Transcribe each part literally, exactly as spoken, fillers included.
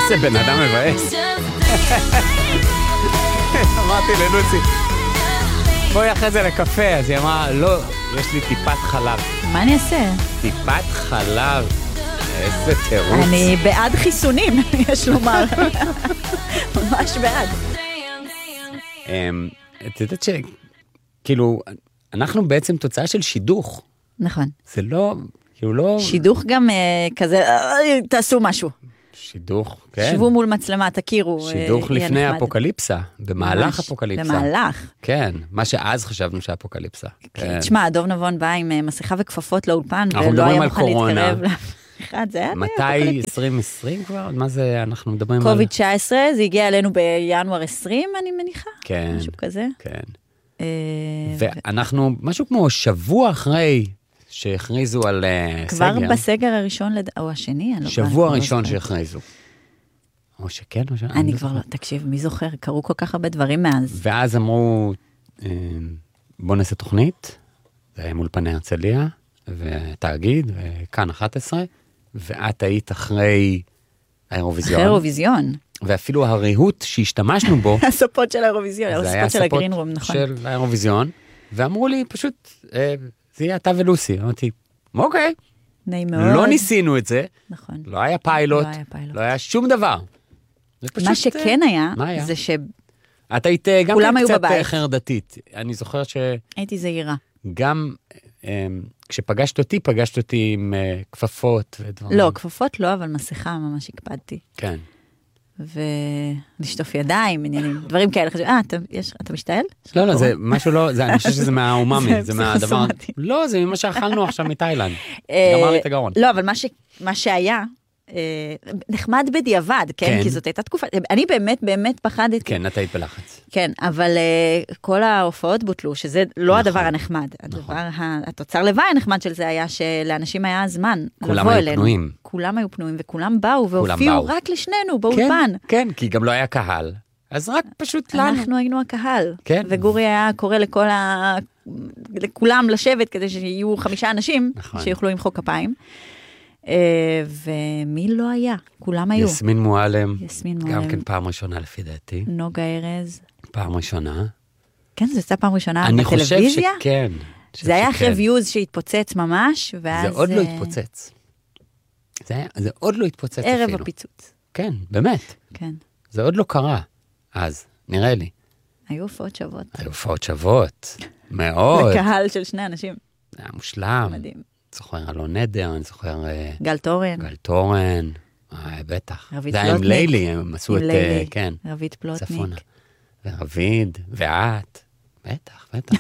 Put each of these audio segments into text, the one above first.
איזה בן אדם מבאס. אמרתי ללוסי, בואי אחרי זה לקפה, אז היא אמרה, לא, יש לי טיפת חלב. מה אני אעשה? טיפת חלב, איזה תירוץ. אני בעד חיסונים, יש לומר. ממש בעד. את יודעת שכאילו, אנחנו בעצם תוצאה של שידוך. נכון. זה לא, כאילו לא... שידוך גם כזה, תעשו משהו. שידוך, כן. שבו מול מצלמה, תכירו. שידוך לפני אפוקליפסה, במהלך אפוקליפסה. במהלך. כן, מה שאז חשבנו שאפוקליפסה. תשמע, דוב נבון בא עם מסכה וכפפות לאולפן, ולא היה מוכן להתקרב לאחד, זה היה מתי עשרים עשרים כבר? מה זה, אנחנו מדברים על... קוביד תשע עשרה, זה הגיע אלינו בינואר עשרים, אני מניחה. כן. משהו כזה. כן. ואנחנו, משהו כמו שבוע אחרי... שהכריזו על סגר. כבר בסגר הראשון, או השני, אני לא שבוע ראשון שהכריזו. או שכן, או שאני אני כבר לא, תקשיב, מי זוכר? קרו כל כך הרבה דברים מאז. ואז אמרו, בוא נעשה תוכנית, זה היה מול פני הרצליה, ותאגיד, וכאן אחת עשרה, ואת היית אחרי האירוויזיון. אחרי האירוויזיון. ואפילו הריהוט שהשתמשנו בו, הסופות של האירוויזיון, הסופות של הגרין רום, נכון. של האירוויזיון, ואמרו לי פשוט... זה יהיה אתה ולוסי. אמרתי, אוקיי. נעים מאוד. לא ניסינו את זה. נכון. לא היה פיילוט. לא היה פיילוט. לא היה שום דבר. מה שכן היה, זה ש... את היית גם קצת חרדתית. אני זוכר ש... הייתי זהירה. גם כשפגשת אותי, פגשת אותי עם כפפות ודברים. לא, כפפות לא, אבל מסכה ממש הקפדתי. כן. ולשטוף ידיים, עניינים, דברים כאלה. אה, אתה משתעל? לא, לא, זה משהו לא, אני חושב שזה מהאוממי, זה מהדבר... לא, זה ממה שאכלנו עכשיו מתאילנד. גמר לי את הגרון. לא, אבל מה שהיה, נחמד בדיעבד, כן? כי זאת הייתה תקופה, אני באמת, באמת פחדתי. כן, את היית בלחץ. כן, אבל כל ההופעות בוטלו, שזה לא הדבר הנחמד. התוצר לוואי הנחמד של זה היה שלאנשים היה זמן לבוא אלינו. כולם היו פנויים. כולם היו פנויים, וכולם באו והופיעו רק לשנינו באולפן. כן, כי גם לא היה קהל. אז רק פשוט לנו. אנחנו היינו הקהל. כן. וגורי היה קורא לכל ה... לכולם לשבת כדי שיהיו חמישה אנשים שיוכלו למחוא כפיים. ומי לא היה? כולם היו. יסמין מועלם. יסמין מועלם. גם כן פעם ראשונה לפי דעתי. נוגה ארז. פעם ראשונה. כן, זה יצא פעם ראשונה בטלוויזיה? אני חושב שכן. זה היה אחרי ויוז שהתפוצץ ממש, ואז... זה עוד לא התפוצץ. זה עוד לא התפוצץ אפילו. ערב הפיצוץ. כן, באמת. כן. זה עוד לא קרה. אז, נראה לי. היו הופעות שוות. היו הופעות שוות. מאוד. לקהל של שני אנשים. זה היה מושלם. מדהים. זוכר אלון נדר, אני זוכר... גל תורן. גל תורן. בטח. רבית פלוטניק. זה היה עם לילי, הם עשו את... כן. רבית פלוטניק. צפונה. ורביד, ואת. בטח, בטח.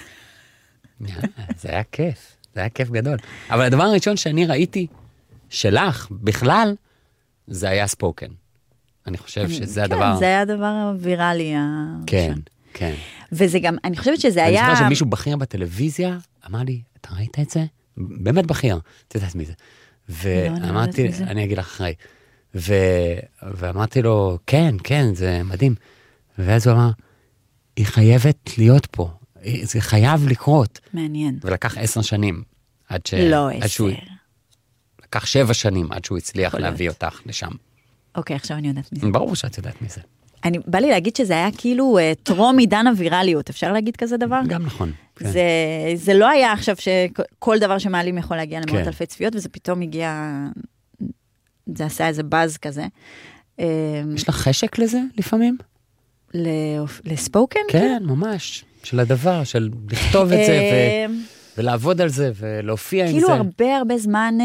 זה היה כיף. זה היה כיף גדול. אבל הדבר הראשון שאני ראיתי שלך, בכלל, זה היה ספוקן. אני חושב שזה הדבר... כן, זה היה הדבר הוויראלי. כן, כן. וזה גם, אני חושבת שזה היה... אני זוכר שמישהו בכיר בטלוויזיה, אמר לי, אתה ראית את זה? באמת בכיר, את יודעת מי זה. ואמרתי, אני אגיד לך אחרי. ואמרתי לו, כן, כן, זה מדהים. ואז הוא אמר, היא חייבת להיות פה. זה חייב לקרות. מעניין. ולקח עשר שנים. עד ש... לא עשר. לקח שבע שנים עד שהוא הצליח להביא אותך לשם. אוקיי, עכשיו אני יודעת מזה. ברור שאת יודעת מזה. אני, בא לי להגיד שזה היה כאילו טרום עידן הווירליות, אפשר להגיד כזה דבר? גם נכון. כן. זה, זה לא היה עכשיו שכל דבר שמעלים יכול להגיע למאות כן. אלפי צפיות, וזה פתאום הגיע, זה עשה איזה באז כזה. יש לך חשק לזה לפעמים? לספוקן? כן, ממש. של הדבר, של לכתוב את זה ו... ולעבוד על זה ולהופיע עם זה. כאילו הרבה הרבה זמן...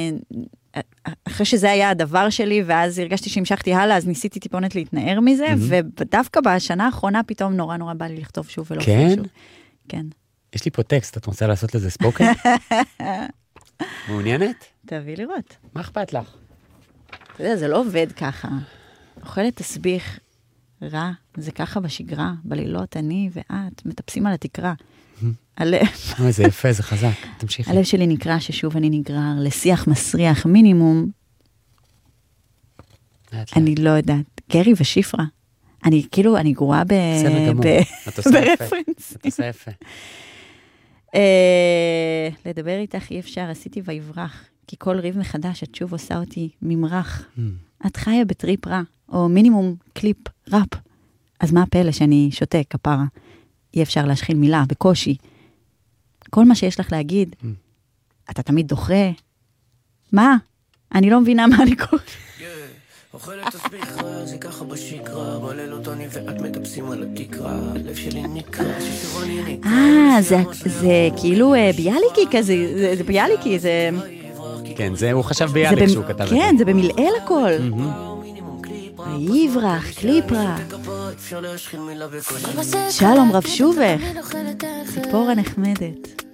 אחרי שזה היה הדבר שלי, ואז הרגשתי שהמשכתי הלאה, אז ניסיתי טיפונת להתנער מזה, ודווקא בשנה האחרונה פתאום נורא נורא בא לי לכתוב שוב ולהופיע שוב. כן? יש לי פה טקסט, את רוצה לעשות לזה ספוקן? מעוניינת? תביא לראות. מה אכפת לך? אתה יודע, זה לא עובד ככה. אוכלת תסביך רע, זה ככה בשגרה, בלילות אני ואת מטפסים על התקרה. הלב. זה יפה, זה חזק. תמשיכי. הלב שלי נקרא ששוב אני נגרר לשיח מסריח מינימום. אני לא יודעת. גרי ושיפרה. אני כאילו, אני גרועה ב... בסדר גמור. את עושה יפה. את עושה יפה. לדבר איתך אי אפשר, עשיתי ויברח. כי כל ריב מחדש, את שוב עושה אותי ממרח. את חיה בטריפ רע. או מינימום קליפ ראפ, אז מה הפלא שאני שותק, כפרה? אי אפשר להשחיל מילה, בקושי. כל מה שיש לך להגיד, אתה תמיד דוחה. מה? אני לא מבינה מה אני קורא. אוכלת הסביכה, זה ככה בשקרה, בלילות אני ואת מטפסים על התקרה, הלב שלי נקרא, ששוב אני נקרא. אה, זה כאילו ביאליקי כזה, זה ביאליקי, זה... כן, זה הוא חשב ביאליק שהוא כתב את זה. כן, זה במלעיל הכל. ויברח, קליפרה. שלום רב שובך, ציפור הנחמדת.